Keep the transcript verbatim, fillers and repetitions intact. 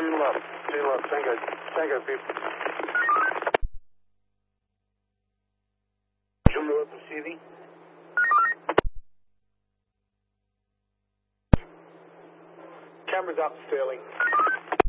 two left, two left, Tango, Tango people. Jumbo up receiving. Cameras up, Sterling.